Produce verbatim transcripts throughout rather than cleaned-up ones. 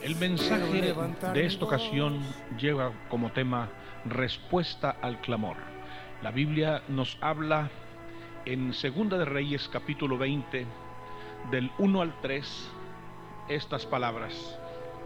El mensaje de esta ocasión lleva como tema respuesta al clamor. La Biblia nos habla en Segunda de Reyes capítulo veinte del uno al tres estas palabras: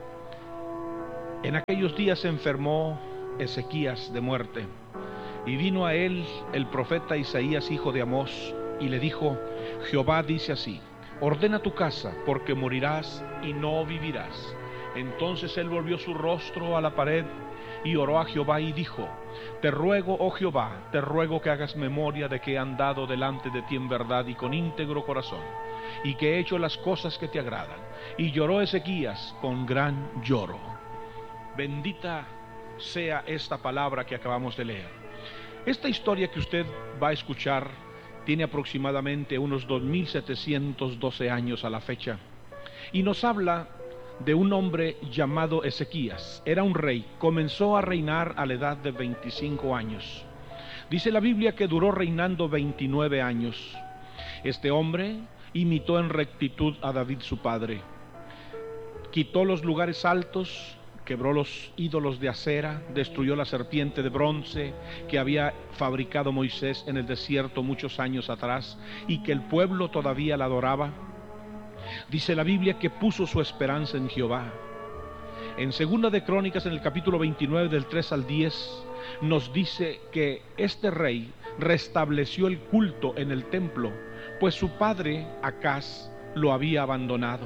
en aquellos días se enfermó Ezequías de muerte, y vino a él el profeta Isaías hijo de Amós, y le dijo: Jehová dice así: ordena tu casa, porque morirás y no vivirás. Entonces él volvió su rostro a la pared y oró a Jehová y dijo: te ruego, oh Jehová, te ruego que hagas memoria de que he andado delante de ti en verdad y con íntegro corazón, y que he hecho las cosas que te agradan. Y lloró Ezequías con gran lloro. Bendita sea esta palabra que acabamos de leer. Esta historia que usted va a escuchar tiene aproximadamente unos dos mil setecientos doce años a la fecha, y nos habla de un hombre llamado Ezequías. Era un rey, comenzó a reinar a la edad de veinticinco años. Dice la Biblia que duró reinando veintinueve años. Este hombre imitó en rectitud a David su padre. Quitó los lugares altos, quebró los ídolos de acera, destruyó la serpiente de bronce que había fabricado Moisés en el desierto muchos años atrás y que el pueblo todavía la adoraba. Dice la Biblia que puso su esperanza en Jehová. En Segunda de Crónicas, en el capítulo veintinueve, del tres al diez, nos dice que este rey restableció el culto en el templo, pues su padre Acaz lo había abandonado.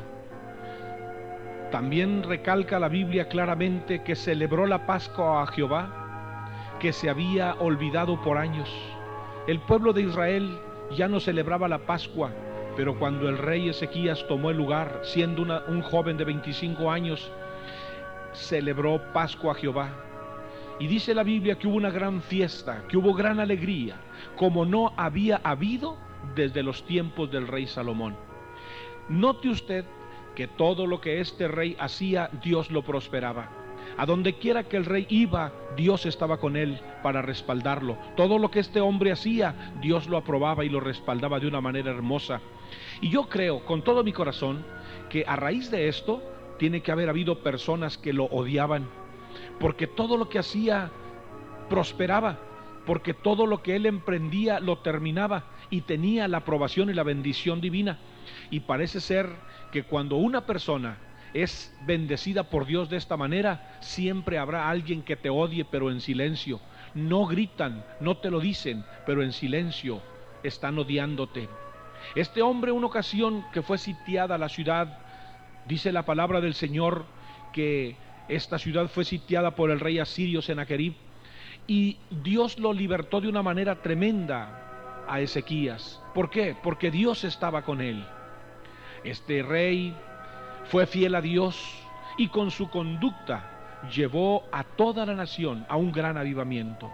También recalca la Biblia claramente que celebró la Pascua a Jehová, que se había olvidado por años. El pueblo de Israel ya no celebraba la Pascua, pero cuando el rey Ezequías tomó el lugar, siendo una, un joven de veinticinco años, celebró Pascua a Jehová. Y dice la Biblia que hubo una gran fiesta, que hubo gran alegría, como no había habido desde los tiempos del rey Salomón. Note usted que todo lo que este rey hacía, Dios lo prosperaba. A donde quiera que el rey iba, Dios estaba con él para respaldarlo. Todo lo que este hombre hacía, Dios lo aprobaba y lo respaldaba de una manera hermosa. Y yo creo con todo mi corazón que a raíz de esto tiene que haber habido personas que lo odiaban, porque todo lo que hacía prosperaba, porque todo lo que él emprendía lo terminaba y tenía la aprobación y la bendición divina. Y parece ser que cuando una persona es bendecida por Dios de esta manera, siempre habrá alguien que te odie, pero en silencio. No gritan, no te lo dicen, pero en silencio están odiándote. Este hombre, una ocasión que fue sitiada la ciudad, dice la palabra del Señor que esta ciudad fue sitiada por el rey asirio Sennacherib, y Dios lo libertó de una manera tremenda a Ezequías. ¿Por qué? Porque Dios estaba con él. Este rey fue fiel a Dios y con su conducta llevó a toda la nación a un gran avivamiento.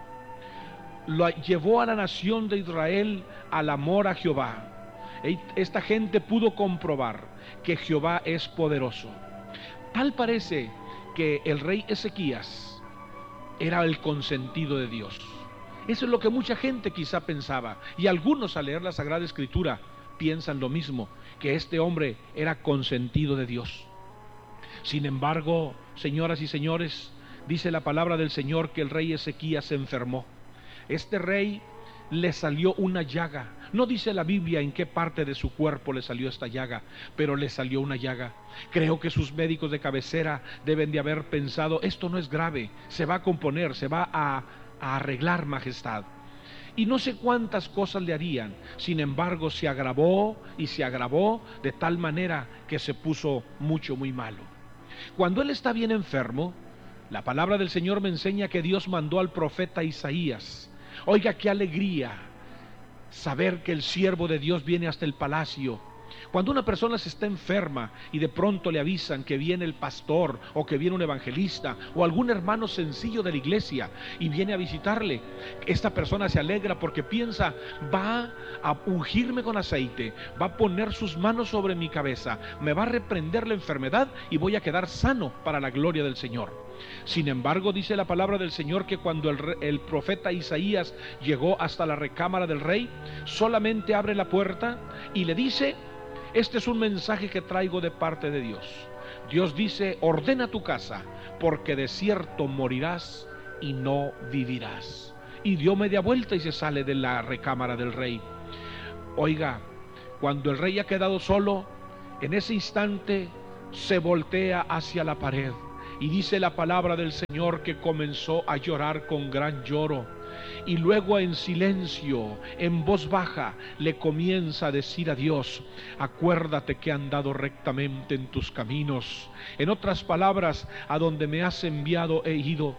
Lo llevó a la nación de Israel al amor a Jehová. Esta gente pudo comprobar que Jehová es poderoso. Tal parece que el rey Ezequías era el consentido de Dios. Eso es lo que mucha gente quizá pensaba, y algunos al leer la Sagrada Escritura piensan lo mismo, que este hombre era consentido de Dios. Sin embargo, señoras y señores, dice la palabra del Señor que el rey Ezequías se enfermó. Este rey le salió una llaga. No dice la Biblia en qué parte de su cuerpo le salió esta llaga, pero le salió una llaga. Creo que sus médicos de cabecera deben de haber pensado: esto no es grave, se va a componer, se va a, a arreglar, majestad. Y no sé cuántas cosas le harían. Sin embargo, se agravó y se agravó de tal manera que se puso mucho, muy malo. Cuando él está bien enfermo, la palabra del Señor me enseña que Dios mandó al profeta Isaías. Oiga, qué alegría saber que el siervo de Dios viene hasta el palacio. Cuando una persona se está enferma y de pronto le avisan que viene el pastor o que viene un evangelista o algún hermano sencillo de la iglesia y viene a visitarle, esta persona se alegra porque piensa: va a ungirme con aceite, va a poner sus manos sobre mi cabeza, me va a reprender la enfermedad y voy a quedar sano para la gloria del Señor. Sin embargo, dice la palabra del Señor que cuando el, el profeta Isaías llegó hasta la recámara del rey, solamente abre la puerta y le dice: este es un mensaje que traigo de parte de Dios. Dios dice: ordena tu casa, porque de cierto morirás y no vivirás. Y dio media vuelta y se sale de la recámara del rey. Oiga, cuando el rey ha quedado solo, en ese instante se voltea hacia la pared y dice la palabra del Señor que comenzó a llorar con gran lloro, y luego en silencio, en voz baja, le comienza a decir a Dios: acuérdate que he andado rectamente en tus caminos. En otras palabras, a donde me has enviado he ido.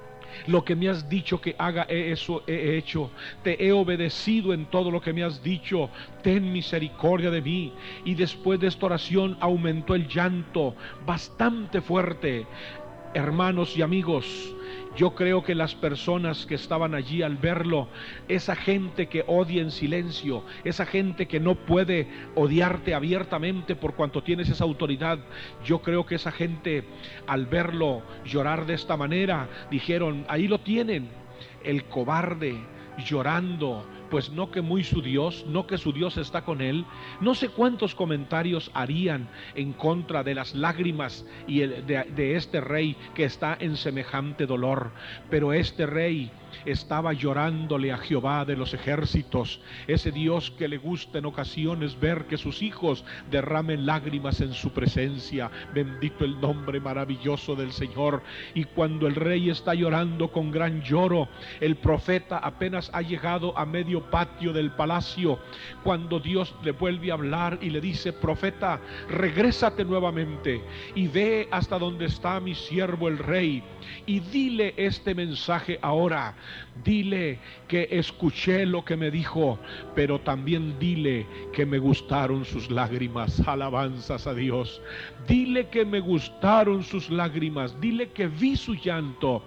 Lo que me has dicho que haga, eso he hecho. Te he obedecido en todo lo que me has dicho. Ten misericordia de mí. Y después de esta oración aumentó el llanto bastante fuerte. Hermanos y amigos, yo creo que las personas que estaban allí al verlo, esa gente que odia en silencio, esa gente que no puede odiarte abiertamente por cuanto tienes esa autoridad, yo creo que esa gente al verlo llorar de esta manera, dijeron: ahí lo tienen, el cobarde llorando, pues no que muy su Dios, no que su Dios está con él. No sé cuántos comentarios harían en contra de las lágrimas y el, de, de este rey que está en semejante dolor, pero este rey estaba llorándole a Jehová de los ejércitos, ese Dios que le gusta en ocasiones ver que sus hijos derramen lágrimas en su presencia. Bendito el nombre maravilloso del Señor. Y cuando el rey está llorando con gran lloro, el profeta apenas ha llegado a medio patio del palacio, cuando Dios le vuelve a hablar y le dice: profeta, regrésate nuevamente y ve hasta donde está mi siervo el rey y dile este mensaje ahora. Dile que escuché lo que me dijo, pero también dile que me gustaron sus lágrimas. Alabanzas a Dios. Dile que me gustaron sus lágrimas. Dile que vi su llanto.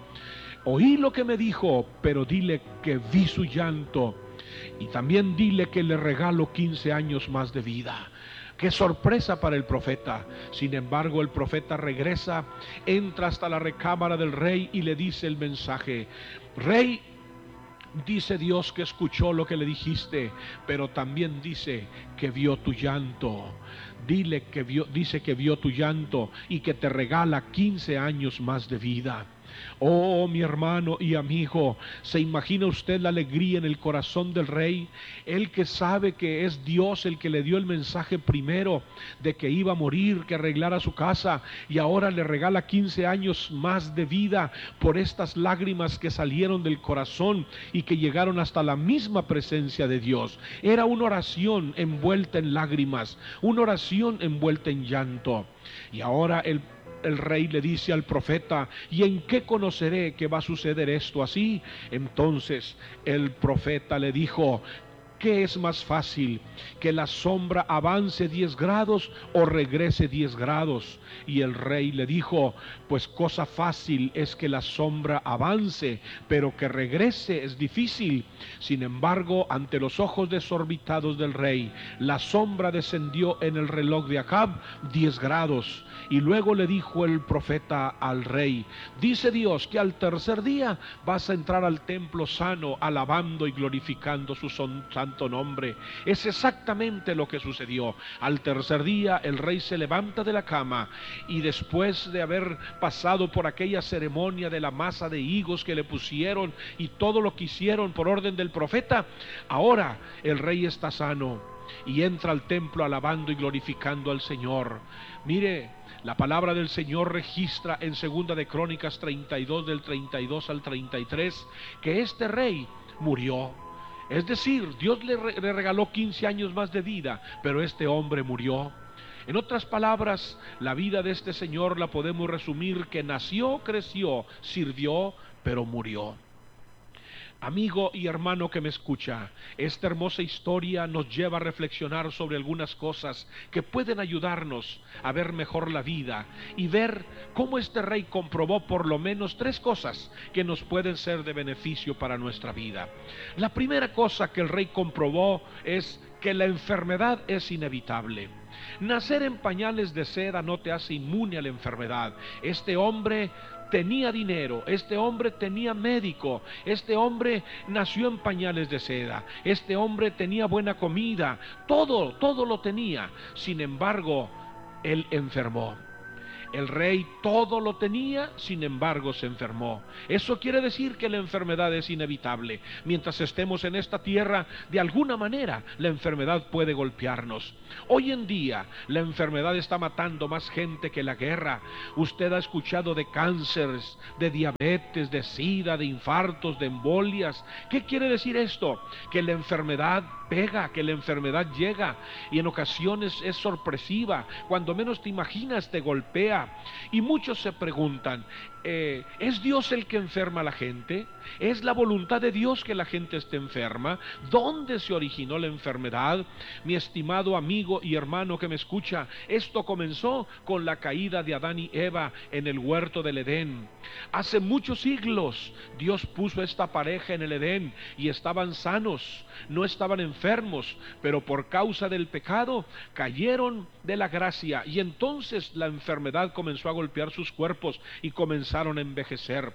Oí lo que me dijo, pero dile que vi su llanto. Y también dile que le regalo quince años más de vida. ¡Qué sorpresa para el profeta! Sin embargo, el profeta regresa, entra hasta la recámara del rey y le dice el mensaje: Rey, dice Dios que escuchó lo que le dijiste, pero también dice que vio tu llanto. Dile que vio, dice que vio tu llanto y que te regala quince años más de vida. Oh, mi hermano y amigo, ¿se imagina usted la alegría en el corazón del rey? Él que sabe que es Dios el que le dio el mensaje primero de que iba a morir, que arreglara su casa, y ahora le regala quince años más de vida por estas lágrimas que salieron del corazón y que llegaron hasta la misma presencia de Dios. Era una oración envuelta en lágrimas, una oración envuelta en llanto. Y ahora el El rey le dice al profeta: ¿y en qué conoceré que va a suceder esto así? Entonces el profeta le dijo: ¿qué es más fácil? ¿Que la sombra avance diez grados o regrese diez grados? Y el rey le dijo: pues cosa fácil es que la sombra avance, pero que regrese es difícil. Sin embargo, ante los ojos desorbitados del rey, la sombra descendió en el reloj de Acab diez grados. Y luego le dijo el profeta al rey: dice Dios que al tercer día vas a entrar al templo sano, alabando y glorificando su santo nombre. Es exactamente lo que sucedió. Al tercer día el rey se levanta de la cama y después de haber pasado por aquella ceremonia de la masa de higos que le pusieron y todo lo que hicieron por orden del profeta, ahora el rey está sano y entra al templo alabando y glorificando al Señor. Mire, la palabra del Señor registra en Segunda de Crónicas treinta y dos, del treinta y dos al treinta y tres, que este rey murió. Es decir, Dios le, re le regaló quince años más de vida, pero este hombre murió. En otras palabras, la vida de este señor la podemos resumir que nació, creció, sirvió, pero murió. Amigo y hermano que me escucha, esta hermosa historia nos lleva a reflexionar sobre algunas cosas que pueden ayudarnos a ver mejor la vida y ver cómo este rey comprobó por lo menos tres cosas que nos pueden ser de beneficio para nuestra vida. La primera cosa que el rey comprobó es que la enfermedad es inevitable. Nacer en pañales de seda no te hace inmune a la enfermedad. Este hombre tenía dinero, este hombre tenía médico, este hombre nació en pañales de seda, este hombre tenía buena comida, todo, todo lo tenía. Sin embargo, él enfermó. El rey todo lo tenía, sin embargo se enfermó. Eso quiere decir que la enfermedad es inevitable. Mientras estemos en esta tierra, de alguna manera la enfermedad puede golpearnos. Hoy en día la enfermedad está matando más gente que la guerra. Usted ha escuchado de cánceres, de diabetes, de sida, de infartos, de embolias. ¿Qué quiere decir esto? Que la enfermedad pega, que la enfermedad llega y en ocasiones es sorpresiva. Cuando menos te imaginas te golpea. Y muchos se preguntan, eh, ¿es Dios el que enferma a la gente? ¿Es la voluntad de Dios que la gente esté enferma? ¿Dónde se originó la enfermedad? Mi estimado amigo y hermano que me escucha, esto comenzó con la caída de Adán y Eva en el huerto del Edén. Hace muchos siglos Dios puso a esta pareja en el Edén y estaban sanos, no estaban enfermos, pero por causa del pecado cayeron de la gracia y entonces la enfermedad comenzó a golpear sus cuerpos y comenzaron a envejecer.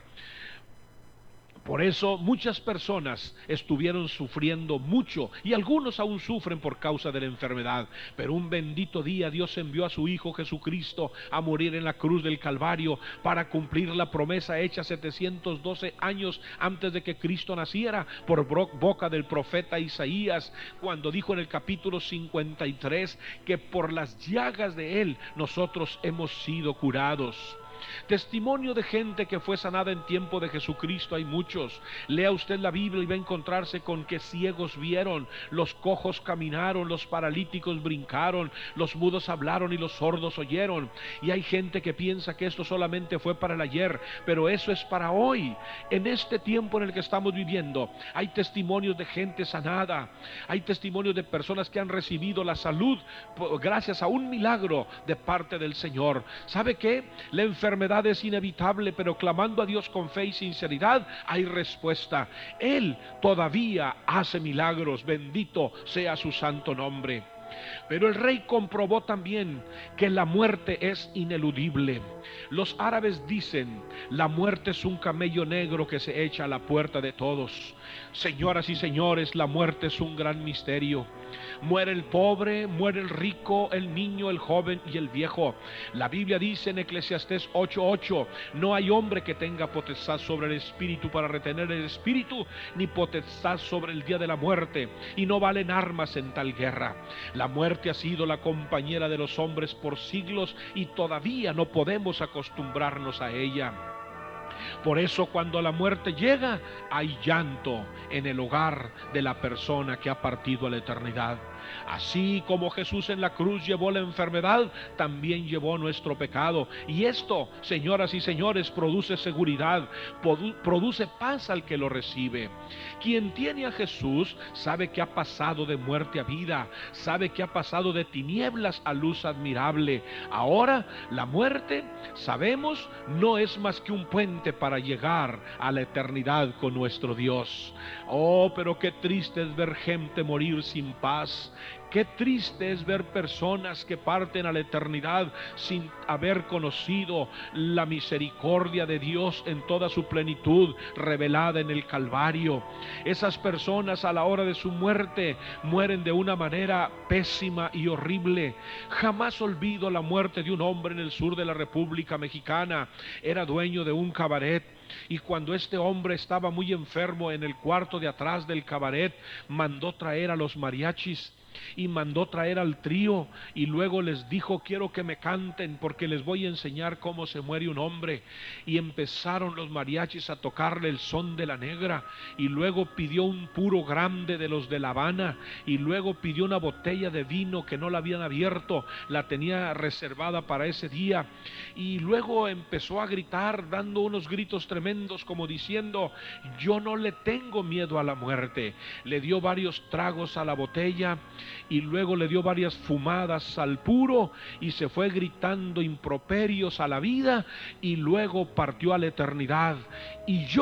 Por eso muchas personas estuvieron sufriendo mucho y algunos aún sufren por causa de la enfermedad. Pero un bendito día Dios envió a su Hijo Jesucristo a morir en la cruz del Calvario para cumplir la promesa hecha setecientos doce años antes de que Cristo naciera por boca del profeta Isaías, cuando dijo en el capítulo cincuenta y tres que por las llagas de Él nosotros hemos sido curados. Testimonio de gente que fue sanada en tiempo de Jesucristo hay muchos. Lea usted la Biblia y va a encontrarse con que ciegos vieron, los cojos caminaron, los paralíticos brincaron, los mudos hablaron y los sordos oyeron. Y hay gente que piensa que esto solamente fue para el ayer, pero eso es para hoy. En este tiempo en el que estamos viviendo hay testimonios de gente sanada, hay testimonios de personas que han recibido la salud gracias a un milagro de parte del Señor. ¿Sabe qué? La enfermedad La enfermedad es inevitable, pero clamando a Dios con fe y sinceridad hay respuesta. Él todavía hace milagros, bendito sea su santo nombre. Pero el rey comprobó también que la muerte es ineludible. Los árabes dicen, la muerte es un camello negro que se echa a la puerta de todos. Señoras y señores, la muerte es un gran misterio. Muere el pobre, muere el rico, el niño, el joven y el viejo. La Biblia dice en Eclesiastés ocho ocho, no hay hombre que tenga potestad sobre el espíritu para retener el espíritu, ni potestad sobre el día de la muerte, y no valen armas en tal guerra. La muerte ha sido la compañera de los hombres por siglos y todavía no podemos acostumbrarnos a ella. Por eso cuando la muerte llega, hay llanto en el hogar de la persona que ha partido a la eternidad. Así como Jesús en la cruz llevó la enfermedad, también llevó nuestro pecado. Y esto, señoras y señores, produce seguridad, produce paz al que lo recibe. Quien tiene a Jesús sabe que ha pasado de muerte a vida, sabe que ha pasado de tinieblas a luz admirable. Ahora, la muerte, sabemos, no es más que un puente para llegar a la eternidad con nuestro Dios. Oh, pero qué triste es ver gente morir sin paz. Qué triste es ver personas que parten a la eternidad sin haber conocido la misericordia de Dios en toda su plenitud revelada en el Calvario. Esas personas a la hora de su muerte mueren de una manera pésima y horrible. Jamás olvido la muerte de un hombre en el sur de la República Mexicana. Era dueño de un cabaret. Y cuando este hombre estaba muy enfermo, en el cuarto de atrás del cabaret mandó traer a los mariachis y mandó traer al trío y luego les dijo, quiero que me canten porque les voy a enseñar cómo se muere un hombre. Y empezaron los mariachis a tocarle el son de la negra y luego pidió un puro grande de los de La Habana y luego pidió una botella de vino que no la habían abierto, la tenía reservada para ese día, y luego empezó a gritar dando unos gritos tremendos como diciendo, yo no le tengo miedo a la muerte. Le dio varios tragos a la botella y luego le dio varias fumadas al puro y se fue gritando improperios a la vida y luego partió a la eternidad. Y yo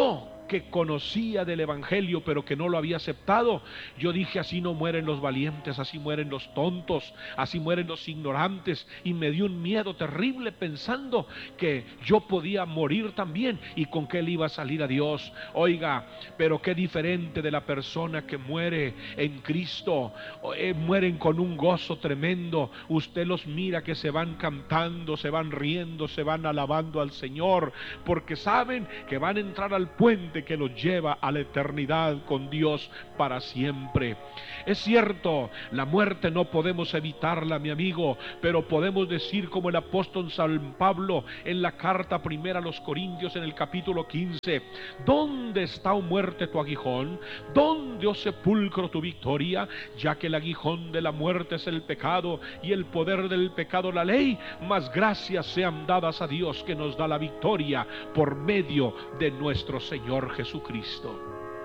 que conocía del Evangelio pero que no lo había aceptado. Yo dije, así no mueren los valientes, así mueren los tontos, así mueren los ignorantes, y me dio un miedo terrible pensando que yo podía morir también y con qué le iba a salir a Dios. Oiga, pero qué diferente de la persona que muere en Cristo. Eh, mueren con un gozo tremendo. Usted los mira que se van cantando, se van riendo, se van alabando al Señor, porque saben que van a entrar al puente que los lleva a la eternidad con Dios para siempre. Es cierto, la muerte no podemos evitarla, mi amigo, pero podemos decir como el apóstol San Pablo en la carta primera a los Corintios en el capítulo quince: ¿dónde está, oh muerte, tu aguijón? ¿Dónde, oh sepulcro, tu victoria? Ya que el aguijón de la muerte es el pecado y el poder del pecado la ley, mas gracias sean dadas a Dios que nos da la victoria por medio de nuestro Señor Jesucristo.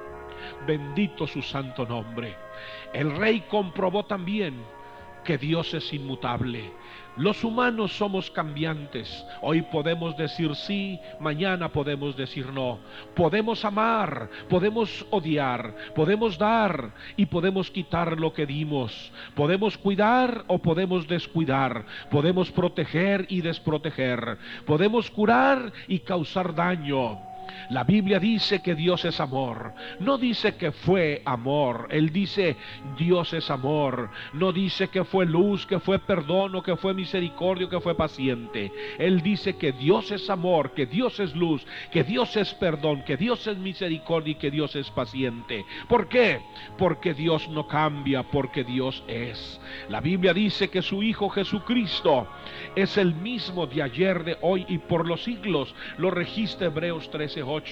Bendito su santo nombre. El rey comprobó también que Dios es inmutable. Los humanos somos cambiantes. Hoy podemos decir sí, mañana podemos decir no. Podemos amar, podemos odiar, podemos dar y podemos quitar lo que dimos. Podemos cuidar o podemos descuidar. Podemos proteger y desproteger. Podemos curar y causar daño. La Biblia dice que Dios es amor. No dice que fue amor. Él dice Dios es amor. No dice que fue luz, que fue perdón, o que fue misericordia, que fue paciente. Él dice que Dios es amor, que Dios es luz, que Dios es perdón, que Dios es misericordia y que Dios es paciente. ¿Por qué? Porque Dios no cambia, porque Dios es. La Biblia dice que su Hijo Jesucristo es el mismo de ayer, de hoy y por los siglos. Lo registra Hebreos trece ocho.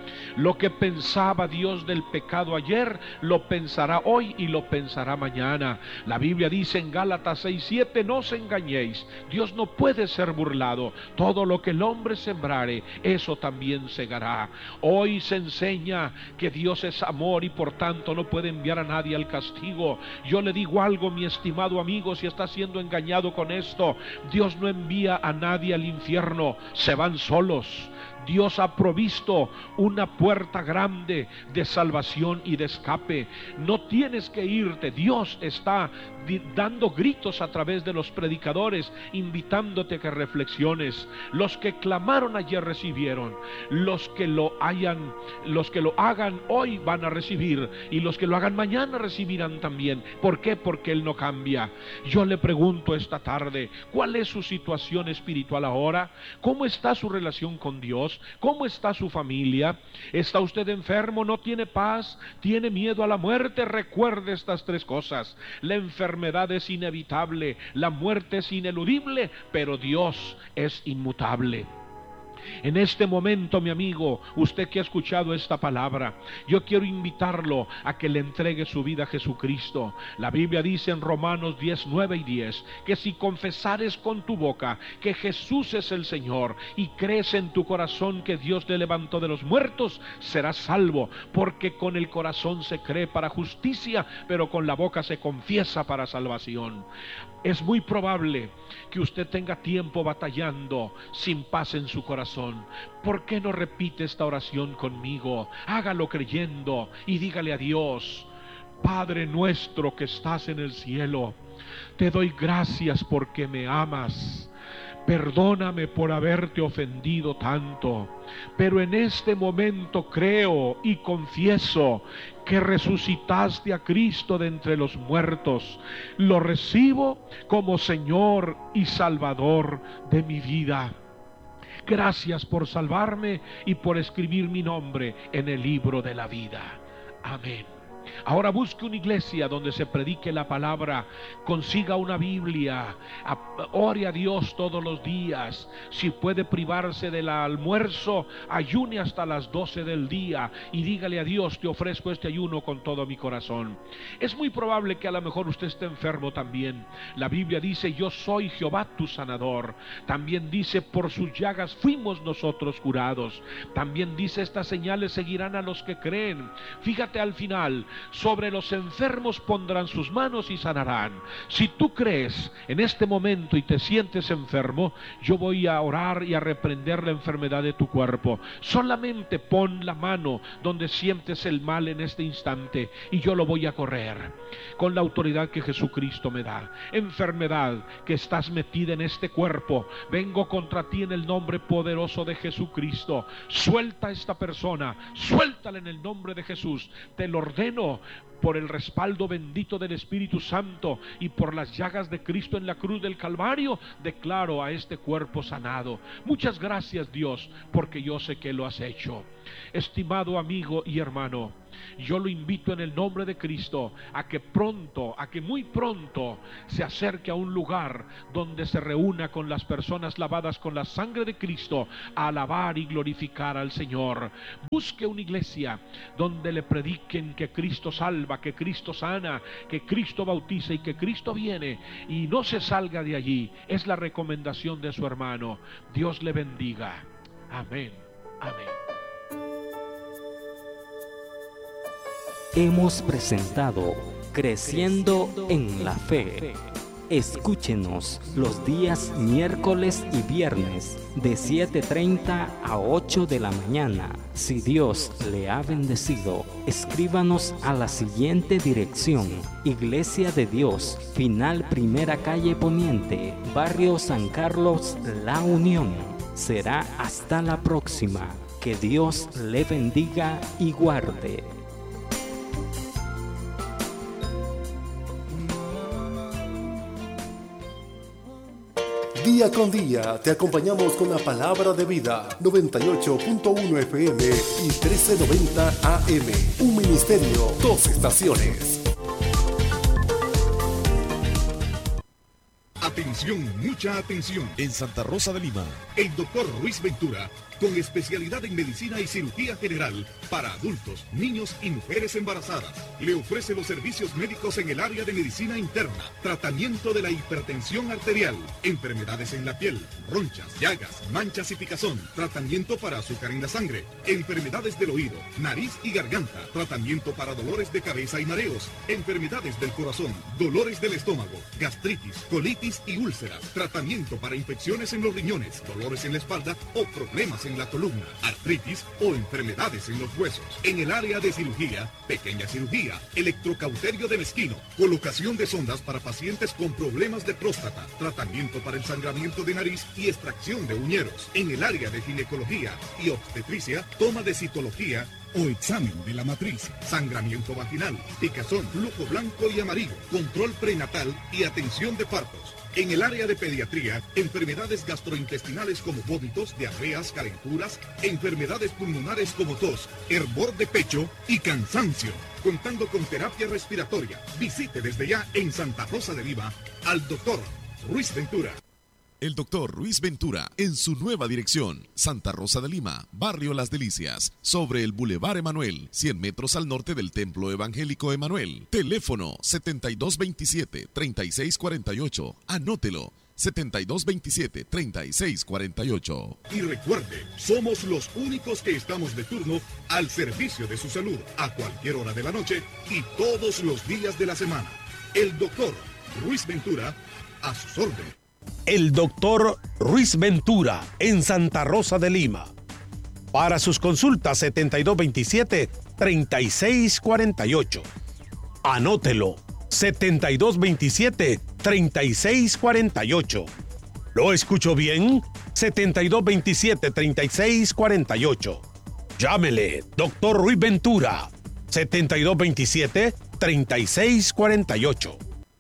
Lo que pensaba Dios del pecado ayer, lo pensará hoy y lo pensará mañana. La Biblia dice en Gálatas seis siete: no os engañéis, Dios no puede ser burlado. Todo lo que el hombre sembrare, eso también segará. Hoy se enseña que Dios es amor y por tanto no puede enviar a nadie al castigo. Yo le digo algo, mi estimado amigo, si está siendo engañado con esto: Dios no envía a nadie al infierno, se van solos. Dios ha provisto una puerta grande de salvación y de escape. No tienes que irte. Dios está dando gritos a través de los predicadores, invitándote a que reflexiones. Los que clamaron ayer recibieron. Los que lo hayan, los que lo hagan hoy van a recibir, y los que lo hagan mañana recibirán también. ¿Por qué? Porque Él no cambia. Yo le pregunto esta tarde, ¿cuál es su situación espiritual ahora? ¿Cómo está su relación con Dios? ¿Cómo está su familia? ¿Está usted enfermo? ¿No tiene paz? ¿Tiene miedo a la muerte? Recuerde estas tres cosas. La enfermedad es inevitable, la muerte es ineludible, pero Dios es inmutable. En este momento, mi amigo, usted que ha escuchado esta palabra, yo quiero invitarlo a que le entregue su vida a Jesucristo. La Biblia dice en Romanos diez, nueve y diez, que si confesares con tu boca que Jesús es el Señor y crees en tu corazón que Dios le levantó de los muertos, serás salvo, porque con el corazón se cree para justicia, pero con la boca se confiesa para salvación. Es muy probable que usted tenga tiempo batallando sin paz en su corazón. ¿Por qué no repite esta oración conmigo? Hágalo creyendo y dígale a Dios: Padre nuestro que estás en el cielo, te doy gracias porque me amas. Perdóname por haberte ofendido tanto, pero en este momento creo y confieso que resucitaste a Cristo de entre los muertos. Lo recibo como Señor y Salvador de mi vida. Gracias por salvarme y por escribir mi nombre en el libro de la vida. Amén. Ahora busque una iglesia donde se predique la palabra, consiga una Biblia, ore a Dios todos los días. Si puede privarse del almuerzo, ayune hasta las doce del día y dígale a Dios: te ofrezco este ayuno con todo mi corazón. Es muy probable que a lo mejor usted esté enfermo también. La Biblia dice: yo soy Jehová tu sanador. También dice: por sus llagas fuimos nosotros curados. También dice: estas señales seguirán a los que creen. Fíjate al final, Sobre los enfermos pondrán sus manos y sanarán. Si tú crees en este momento y te sientes enfermo, yo voy a orar y a reprender la enfermedad de tu cuerpo. Solamente pon la mano donde sientes el mal en este instante y yo lo voy a correr con la autoridad que Jesucristo me da. Enfermedad que estás metida en este cuerpo, vengo contra ti en el nombre poderoso de Jesucristo. Suelta a esta persona, suéltala en el nombre de Jesús. Te lo ordeno por el respaldo bendito del Espíritu Santo y por las llagas de Cristo en la cruz del Calvario. Declaro a este cuerpo sanado. Muchas gracias, Dios, porque yo sé que lo has hecho. Estimado amigo y hermano, yo lo invito en el nombre de Cristo a que pronto, a que muy pronto se acerque a un lugar donde se reúna con las personas lavadas con la sangre de Cristo a alabar y glorificar al Señor. Busque una iglesia donde le prediquen que Cristo salva, que Cristo sana, que Cristo bautiza y que Cristo viene, y no se salga de allí. Es la recomendación de su hermano. Dios le bendiga. Amén. Amén. Hemos presentado Creciendo en la Fe. Escúchenos los días miércoles y viernes de siete treinta a ocho de la mañana. Si Dios le ha bendecido, escríbanos a la siguiente dirección: Iglesia de Dios, Final Primera Calle Poniente, Barrio San Carlos, La Unión. Será hasta la próxima. Que Dios le bendiga y guarde. Día con día te acompañamos con la palabra de vida. Noventa y ocho punto uno F M y trece noventa A M. Un ministerio, dos estaciones. Atención, mucha atención. En Santa Rosa de Lima, el doctor Ruiz Ventura, con especialidad en medicina y cirugía general para adultos, niños y mujeres embarazadas, le ofrece los servicios médicos en el área de medicina interna, tratamiento de la hipertensión arterial, enfermedades en la piel, ronchas, llagas, manchas y picazón, tratamiento para azúcar en la sangre, enfermedades del oído, nariz y garganta, tratamiento para dolores de cabeza y mareos, enfermedades del corazón, dolores del estómago, gastritis, colitis y úlceras, tratamiento para infecciones en los riñones, dolores en la espalda o problemas en la columna, artritis o enfermedades en los huesos. En el área de cirugía, pequeña cirugía, electrocauterio de mezquino, colocación de sondas para pacientes con problemas de próstata, tratamiento para el sangramiento de nariz y extracción de uñeros. En el área de ginecología y obstetricia, toma de citología o examen de la matriz, sangramiento vaginal, picazón, flujo blanco y amarillo, control prenatal y atención de partos. En el área de pediatría, enfermedades gastrointestinales como vómitos, diarreas, calenturas, enfermedades pulmonares como tos, hervor de pecho y cansancio. Contando con terapia respiratoria, visite desde ya en Santa Rosa de Lima al doctor Ruiz Ventura. El doctor Ruiz Ventura, en su nueva dirección, Santa Rosa de Lima, Barrio Las Delicias, sobre el Boulevard Emanuel, cien metros al norte del Templo Evangélico Emanuel. Teléfono setenta y dos veintisiete, treinta y seis cuarenta y ocho. Anótelo, setenta y dos veintisiete, treinta y seis cuarenta y ocho. Y recuerde, somos los únicos que estamos de turno al servicio de su salud, a cualquier hora de la noche y todos los días de la semana. El doctor Ruiz Ventura, a sus órdenes. El doctor Ruiz Ventura, en Santa Rosa de Lima. Para sus consultas, setenta y dos veintisiete, treinta y seis cuarenta y ocho. Anótelo, setenta y dos veintisiete, treinta y seis cuarenta y ocho. ¿Lo escucho bien? setenta y dos veintisiete, treinta y seis cuarenta y ocho. Llámele, doctor Ruiz Ventura, setenta y dos veintisiete, treinta y seis cuarenta y ocho.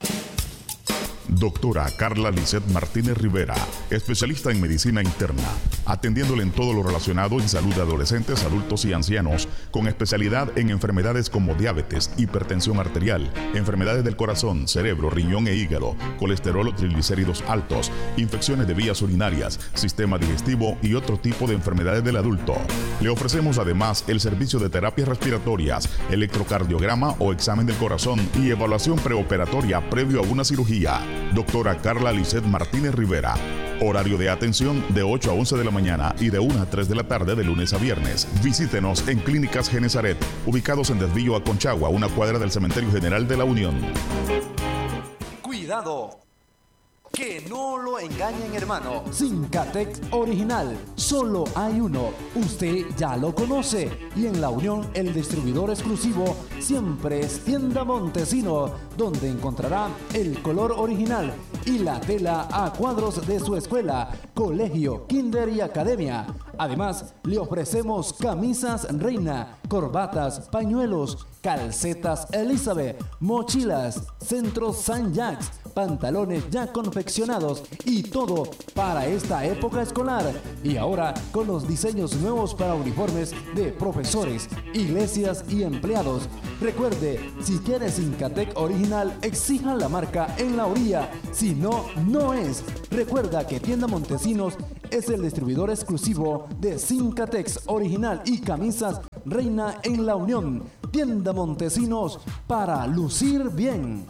Doctora Carla Lisset Martínez Rivera, especialista en medicina interna, atendiéndole en todo lo relacionado en salud de adolescentes, adultos y ancianos, con especialidad en enfermedades como diabetes, hipertensión arterial, enfermedades del corazón, cerebro, riñón e hígado, colesterol o triglicéridos altos, infecciones de vías urinarias, sistema digestivo y otro tipo de enfermedades del adulto. Le ofrecemos además el servicio de terapias respiratorias, electrocardiograma o examen del corazón y evaluación preoperatoria previo a una cirugía. Doctora Carla Lisset Martínez Rivera. Horario de atención de ocho a once de la mañana y de una a tres de la tarde de lunes a viernes. Visítenos en Clínicas Genesaret, ubicados en Desvío a Conchagua, una cuadra del Cementerio General de la Unión. Cuidado, que no lo engañen, hermano. Zincatex original, solo hay uno. Usted ya lo conoce. Y en La Unión, el distribuidor exclusivo siempre es Tienda Montesino, donde encontrará el color original y la tela a cuadros de su escuela, colegio, kinder y academia. Además, le ofrecemos camisas Reina, corbatas, pañuelos, calcetas Elizabeth, mochilas, centros Saint Jacques, pantalones ya confeccionados y todo para esta época escolar. Y ahora con los diseños nuevos para uniformes de profesores, iglesias y empleados. Recuerde, si quiere Zincatec original, exija la marca en la orilla. Si no, no es. Recuerda que Tienda Montesinos es el distribuidor exclusivo de Zincatex original y camisas Reina en La Unión. Tienda Montesinos, para lucir bien.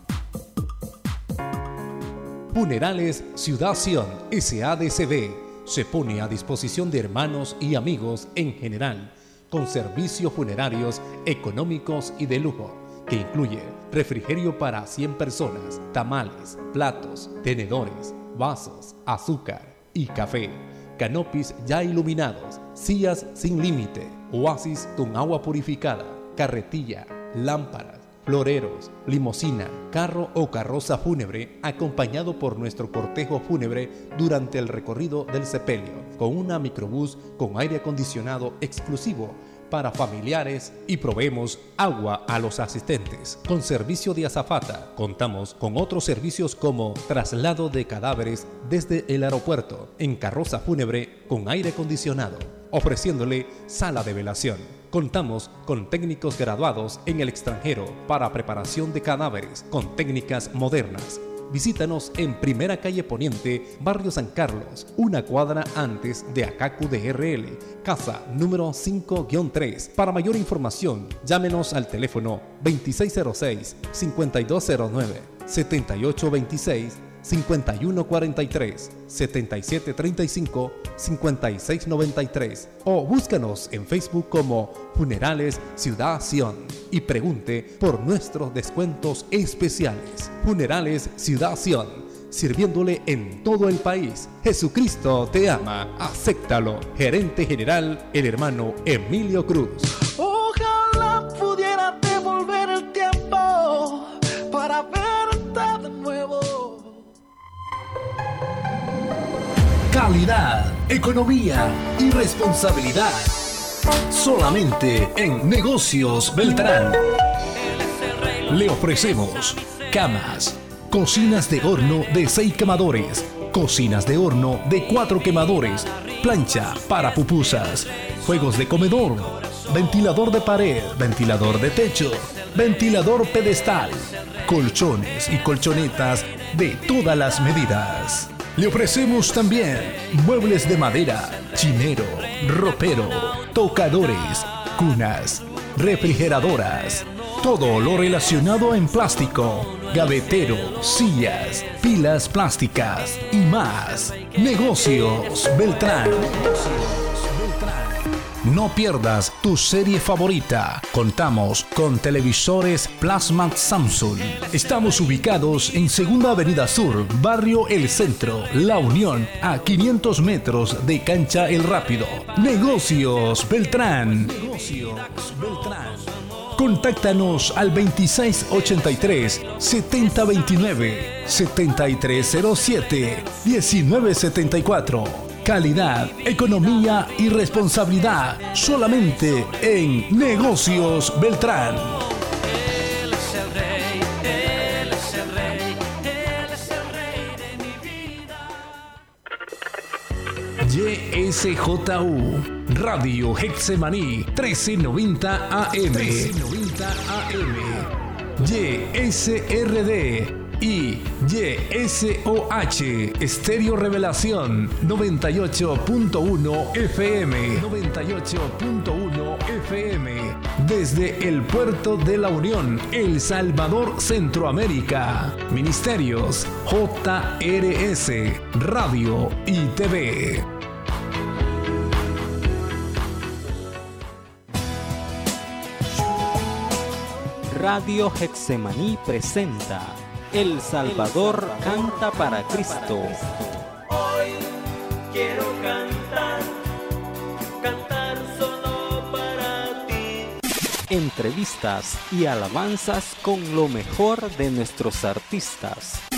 Funerales Ciudad Sion S A D C B se pone a disposición de hermanos y amigos en general, con servicios funerarios económicos y de lujo, que incluye refrigerio para cien personas, tamales, platos, tenedores, vasos, azúcar y café, canopis ya iluminados, sillas sin límite, oasis con agua purificada, carretilla, lámparas, floreros, limusina, carro o carroza fúnebre, acompañado por nuestro cortejo fúnebre durante el recorrido del sepelio, con una microbús con aire acondicionado exclusivo para familiares, y proveemos agua a los asistentes. Con servicio de azafata, contamos con otros servicios como traslado de cadáveres desde el aeropuerto en carroza fúnebre con aire acondicionado, ofreciéndole sala de velación. Contamos con técnicos graduados en el extranjero para preparación de cadáveres con técnicas modernas. Visítanos en Primera Calle Poniente, Barrio San Carlos, una cuadra antes de Acacu D R L, casa número cinco guión tres. Para mayor información, llámenos al teléfono veintiséis cero seis, cincuenta y dos cero nueve, setenta y ocho veintiséis, cincuenta y uno cuarenta y tres, setenta y siete treinta y cinco, cincuenta y seis noventa y tres, o búscanos en Facebook como Funerales Ciudad Sion y pregunte por nuestros descuentos especiales. Funerales Ciudad Sion, sirviéndole en todo el país. Jesucristo te ama, acéptalo. Gerente General, el hermano Emilio Cruz. Ojalá pudiera devolver el tiempo para verte de nuevo. Calidad, economía y responsabilidad. Solamente en Negocios Beltrán. Le ofrecemos camas, cocinas de horno de seis quemadores, cocinas de horno de cuatro quemadores, plancha para pupusas, juegos de comedor, ventilador de pared, ventilador de techo, ventilador pedestal, colchones y colchonetas de todas las medidas. Le ofrecemos también muebles de madera, chinero, ropero, tocadores, cunas, refrigeradoras, todo lo relacionado en plástico, gavetero, sillas, pilas plásticas y más. Negocios Beltrán. No pierdas tu serie favorita. Contamos con televisores Plasma Samsung. Estamos ubicados en Segunda Avenida Sur, Barrio El Centro, La Unión, a quinientos metros de Cancha El Rápido. Negocios Beltrán. Negocios Beltrán. Contáctanos al veintiséis ochenta y tres, setenta veintinueve, setenta y tres cero siete, diecinueve setenta y cuatro. Calidad, economía y responsabilidad solamente en Negocios Beltrán. Él es el rey, él es el rey, él es el rey de mi vida. Y S J U Radio Hexemaní trece noventa A M. trece noventa A M. Y S R D y Y S O H Estéreo Revelación noventa y ocho punto uno F M. noventa y ocho punto uno F M. Desde el puerto de La Unión, El Salvador, Centroamérica. Ministerios J R S, Radio y T V. Radio Getsemaní presenta El Salvador canta para Cristo. Hoy quiero cantar, cantar solo para ti. Entrevistas y alabanzas con lo mejor de nuestros artistas.